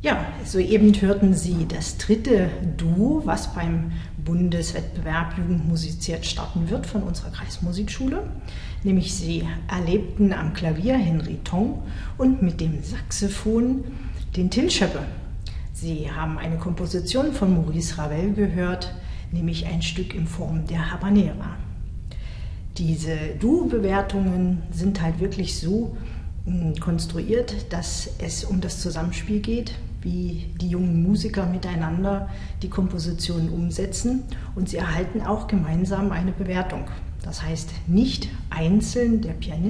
Ja, soeben hörten Sie das dritte Duo, was beim Bundeswettbewerb Jugend musiziert starten wird von unserer Kreismusikschule. Nämlich sie erlebten am Klavier Henry Tong und mit dem Saxophon den Till Schöppe. Sie haben eine Komposition von Maurice Ravel gehört, nämlich ein Stück in Form der Habanera. Diese Duo-Bewertungen sind halt wirklich so konstruiert, dass es um das Zusammenspiel geht, wie die jungen Musiker miteinander die Kompositionen umsetzen, und sie erhalten auch gemeinsam eine Bewertung. Das heißt, nicht einzeln der Pianist